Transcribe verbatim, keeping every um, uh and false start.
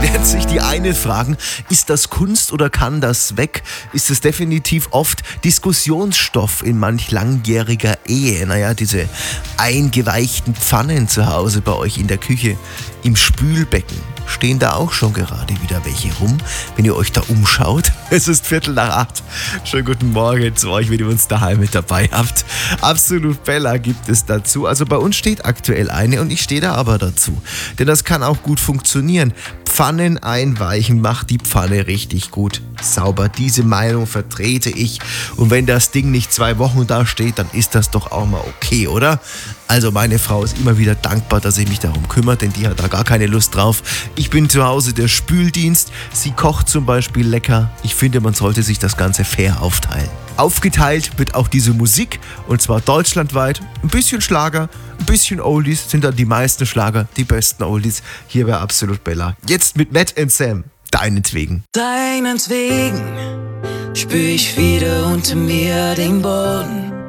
Werden sich die einen fragen, ist das Kunst oder kann das weg? Ist es definitiv oft Diskussionsstoff in manch langjähriger Ehe? Naja, diese eingeweichten Pfannen zu Hause bei euch in der Küche, im Spülbecken. Stehen da auch schon gerade wieder welche rum, wenn ihr euch da umschaut? Es ist Viertel nach acht. Schönen guten Morgen zu euch, wenn ihr uns daheim mit dabei habt. Absolut Bella gibt es dazu. Also bei uns steht aktuell eine und ich stehe da aber dazu. Denn das kann auch gut funktionieren. Pfannen einweichen macht die Pfanne richtig gut sauber. Diese Meinung vertrete ich. Und wenn das Ding nicht zwei Wochen da steht, dann ist das doch auch mal okay, oder? Also meine Frau ist immer wieder dankbar, dass ich mich darum kümmere, denn die hat da gar keine Lust drauf. Ich bin zu Hause der Spüldienst. Sie kocht zum Beispiel lecker. Ich finde, man sollte sich das Ganze fair aufteilen. Aufgeteilt wird auch diese Musik, und zwar deutschlandweit. Ein bisschen Schlager, ein bisschen Oldies, sind dann die meisten Schlager, die besten Oldies hier bei Absolut Bella. Jetzt mit Matt and Sam, deinetwegen. Deinetwegen spür ich wieder unter mir den Boden.